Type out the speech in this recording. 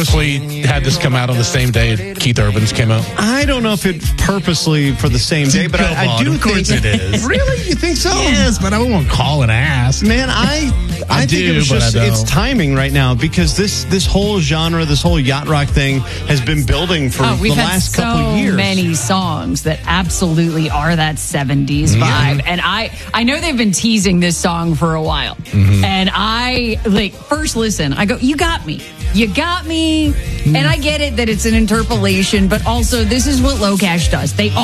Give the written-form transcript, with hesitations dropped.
purposely had this come out on the same day Keith Urban's came out? I don't know if it purposely for the same day, but I do of course think it is. Really? You think so? Yes, but I won't call and ask. Man, I think it was just it's timing right now because this whole genre, this whole yacht rock thing has been building for the last couple of years. Many songs that absolutely are that 70s vibe. And I know they've been teasing this song for a while. And I first listen, I go, you got me. And I get it that it's an interpolation, but also this is what Low Cash does. They